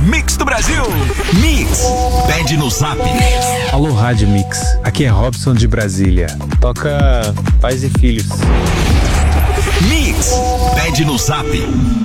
Mix do Brasil. Mix, pede no Zap. Alô, Rádio Mix. Aqui é Robson de Brasília. Toca Pais e Filhos. Mix, pede no Zap.